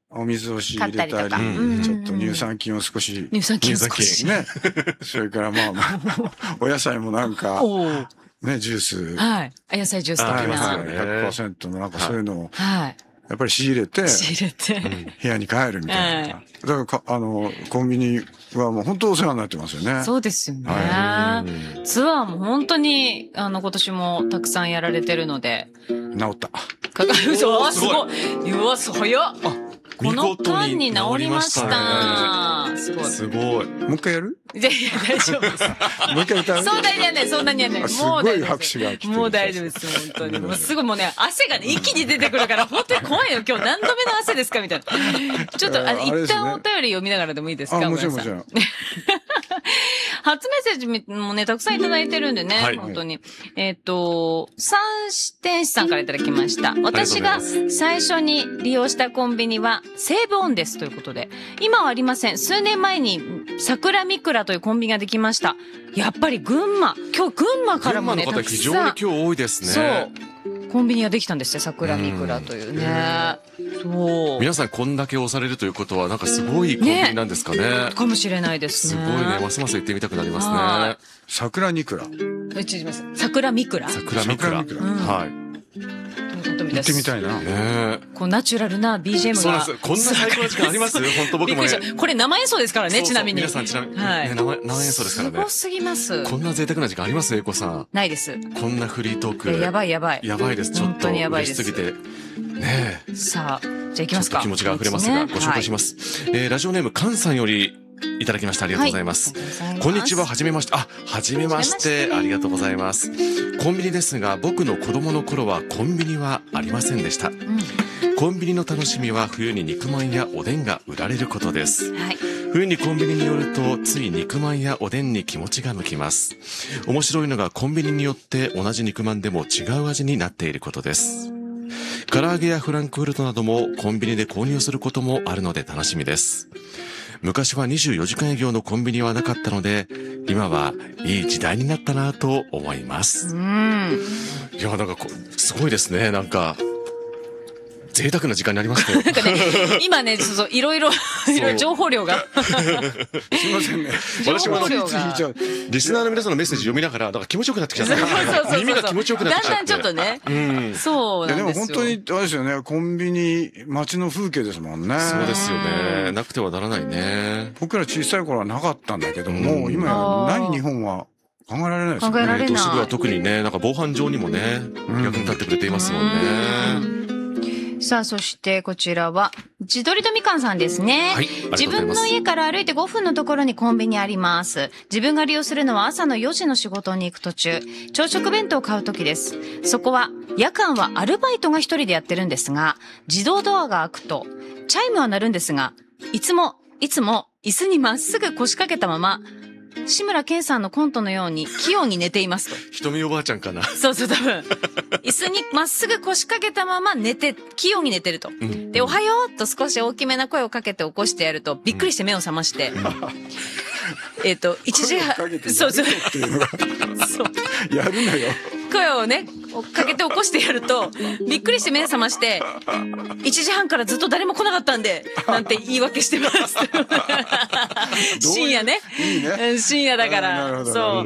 お水を仕入れたり、 買ったりとかちょっと乳酸菌を少し。 乳酸菌少し。 ね。それからまあ、お野菜もなんか、ね、ジュース。 はい。野菜ジュースとか。 ありますよね。100% のなんかそういうのを。 はい。 やっぱり仕入れて、部屋に帰るみたいな。だからコンビニはもう本当お世話になってますよね。 そうですよね。ツアーも本当に、今年もたくさんやられてるので。 治った。 嘘、すごい。うわ、早っ。この間に治りました。すごい。 すごい。 もう一回やる？ いや、大丈夫です。 もう一回歌う？ そんなにやんない、そんなにやんない。 すごい拍手が来てる。 もう大丈夫です、本当に。もうすぐもうね、汗がね、一気に出てくるから、本当に怖いよ。今日何度目の汗ですかみたいな。ちょっと、一旦お便り読みながらでもいいですか？ もちろんもちろん。 初メッセージもね、たくさんいただいてるんでね、本当に。三天使さんからいただきました。私が最初に利用したコンビニは西武オンですということで、今はありません。数年前に桜みくらというコンビニができました。やっぱり群馬からもね、 群馬の方非常に今日多いですね。 そう。コンビニができたんですよ、桜みくらというね。そう。 皆さんこんだけ押されるということは、なんかすごいコンビニなんですかね。 かもしれないですね。 すごいね。ますます行ってみたくなりますね。 桜みくら。 桜みくら。 桜みくら。はい。 行ってみたいな。 こうナチュラルな BGM が。 そうなんです。こんな最高な時間あります？本当僕もね。 これ生演奏ですからね、ちなみに。 皆さんちなみに。生演奏ですからね。 すごすぎます。 こんな贅沢な時間あります？エイコさん。 ないです。 こんなフリートーク。 やばい。やばいです。ちょっと嬉しすぎて。ねえ。 さあ、じゃあ行きますか。 気持ちが溢れますが、ご紹介します。ラジオネーム、カンさんより、いただきました。ありがとうございます。こんにちは、はじめまして。はじめまして。ありがとうございます。コンビニですが、僕の子供の頃はコンビニはありませんでした。コンビニの楽しみは冬に肉まんやおでんが売られることです。冬にコンビニに寄ると、つい肉まんやおでんに気持ちが向きます。面白いのがコンビニによって同じ肉まんでも違う味になっていることです。唐揚げやフランクフルトなどもコンビニで購入することもあるので楽しみです。昔は24時間営業のコンビニはなかったので、今はいい時代になったなと思います。いや、なんかすごいですね。なんか、贅沢な時間になりましたよ。 なんかね、今ね、いろいろ情報量が。 すいませんね。 私もリスナーの皆さんのメッセージ読みながら、なんか気持ちよくなってきちゃった。耳が気持ちよくなってきちゃって。 だんだんちょっとね。そうなんですよ。 でも本当に、あれですよね、コンビニ、街の風景ですもんね。 そうですよね。なくてはならないね。 僕ら小さい頃はなかったんだけども、今や何日本は考えられないですよね。 考えられない。 都市部は特にね、なんか防犯上にもね、役に立ってくれていますもんね。 さあ、そしてこちらは、自撮りとみかんさんですね。自分の家から歩いて5分のところにコンビニあります。自分が利用するのは朝の4時の仕事に行く途中、朝食弁当を買うときです。そこは、夜間はアルバイトが一人でやってるんですが、自動ドアが開くと、チャイムは鳴るんですが、いつも椅子にまっすぐ腰掛けたまま、志村けんさんのコントのように器用に寝ていますと。 瞳おばあちゃんかな。 そう、多分。椅子にまっすぐ腰掛けたまま器用に寝てると。で、おはようと少し大きめな声をかけて起こしてやると、びっくりして目を覚まして、1時半、そう。 やるなよ。 声をね、かけて起こしてやると、びっくりして目覚まして、1時半からずっと誰も来なかったんで、なんて言い訳してます。深夜ね。 いいね。 深夜だから。そう。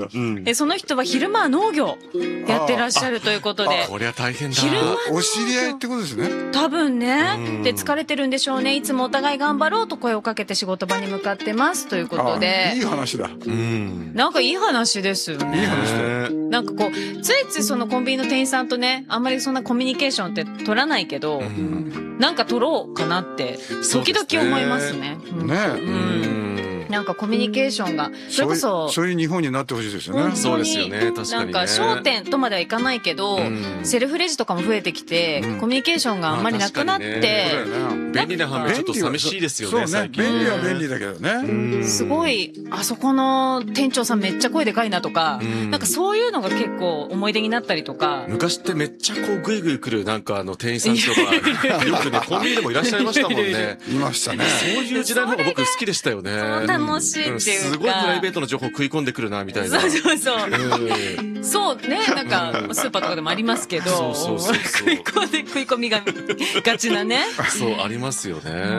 その人は昼間は農業やってらっしゃるということで。 こりゃ大変だ。 昼間お知り合いってことですね。 多分ね。で、疲れてるんでしょうね。いつもお互い頑張ろうと声をかけて仕事場に向かってますということで。 いい話だ。 なんかいい話ですよね。 いい話だよ。 なんかこう、ついついそのコンビニの店員さんとね、あんまりそんなコミュニケーションって取らないけど、なんか取ろうかなって、時々思いますね。なんかコミュニケーションが、それこそ、 そういう日本になってほしいですよね。 そうですよね、確かにね。 なんか商店とまではいかないけど、セルフレジとかも増えてきて、コミュニケーションがあんまりなくなって、 便利な反面ちょっと寂しいですよね、 そうね。便利は便利だけどね。 すごい、あそこの店長さんめっちゃ声でかいなとか、なんかそういうのが結構思い出になったりとか。 昔ってめっちゃこうグイグイ来るなんか店員さんとか、よくね、コンビニでもいらっしゃいましたもんね。 いましたね。 そういう時代の方が僕好きでしたよね。 楽しいっていうか。 すごいプライベートの情報食い込んでくるな、みたいな。 そう。そうね、なんか、スーパーとかでもありますけど、食い込みがちなね。 そう、ありますよね。